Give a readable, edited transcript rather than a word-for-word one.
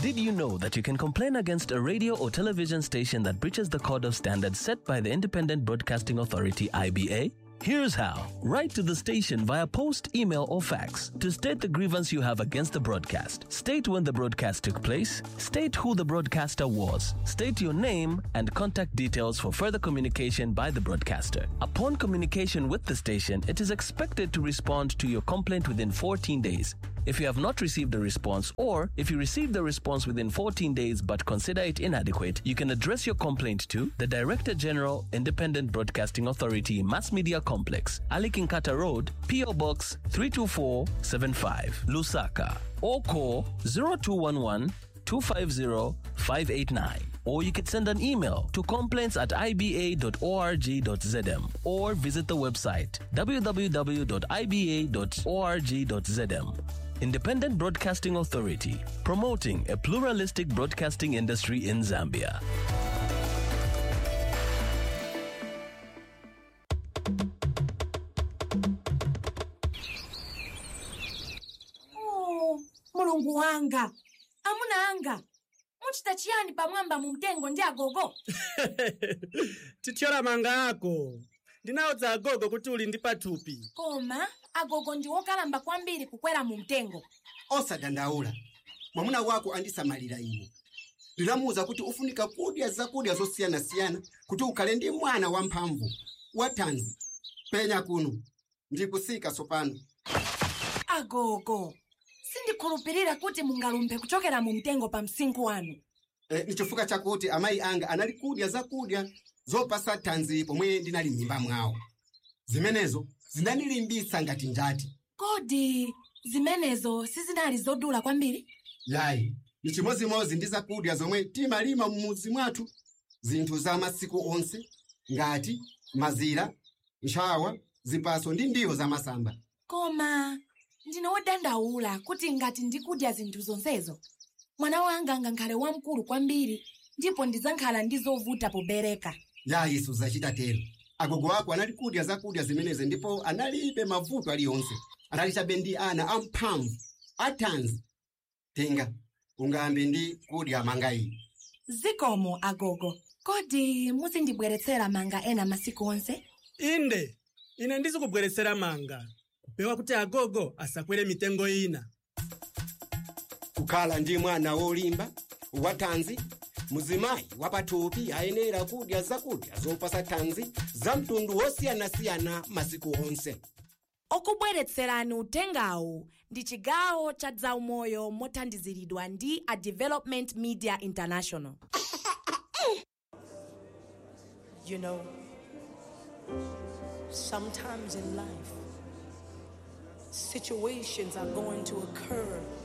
Did you know that you can complain against a radio or television station that breaches the code of standards set by the Independent Broadcasting Authority, IBA? Here's how. Write to the station via post, email, or fax to state the grievance you have against the broadcast. State when the broadcast took place, state who the broadcaster was, state your name, and contact details for further communication by the broadcaster. Upon communication with the station, it is expected to respond to your complaint within 14 days. If you have not received a response, or if you received the response within 14 days but consider it inadequate, you can address your complaint to the Director General, Independent Broadcasting Authority, Mass Media Complex, Ali Kinkata Road, P.O. Box 32475, Lusaka, or call 0211 250 589. Or you could send an email to complaints@iba.org.zm or visit the website www.iba.org.zm. Independent Broadcasting Authority, promoting a pluralistic broadcasting industry in Zambia. Oh, mulungu wanga. Amuna anga. Muchita chiyani pamwamba mu mtengo ndi agogo? Tithyola manga ako. Ndinawuza agogo kuti uli ndi pathupi. Koma agogo ndi wokalamba kwambiri kukwera mu mtengo. Osadandaula. Mwamuna wako andisamalira ine. Ndilamuza kuti ufunika kudya zakudya zosiyana-siyana kuti ukhale ndi mwana wamphamvu, wathanzi. Penya kuno. Ndikusika sopano. Agogo. Sindikhulupirira kuti mungalumbe kuchokera mu mtengo pa msinkhu wanu. Nichifukwa chakuti amayi anga anali kudya zakudya zopasa thanzi pomwe ndinali m'mimba mwawo. Zimenezo zinanilimbitsa ngati njati. Kodi zimenezo sizinali zodula kwambiri? Yayi, ni chimozimozi ndi zakudya zomwe timalima mumudzi mwathu. Zinthu za masiku onse ngati mazira, ntchawa, zipaso ndi ndiwo za masamba. Koma ndine wodandaula kuti ngati ndikudya zinthu zonsezo, mwana wanga angakhale wamkulu kwambiri ndipo ndizankhala ndi zovuta pobereka. Yayi, suzachita tero. Agogo wako anali kudya zakudya zimenezi ndipo analibe mavuto aliyonse. Anali chabe ndi ana amphamvu, athanzi. Tenga, ungambe ndi kudya manga iyi. Zikomo agogo. Kodi muzindibweretsera manga ena masiku onse? Inde, ine ndizikubweretsera manga. Kupewa kuti agogo asakwere mitengo ina. Kukhala ndi mwana wolimba, wathanzi, muzimayi wapathupi ayenera kudya zakudya zopasa thanzi za mtundu wosiyana-siyana masiku onse. Okubweretserani utengawu ndi chigawo cha zaumoyo mothandiziridwa ndi a Development Media International. You know, sometimes in life, situations are going to occur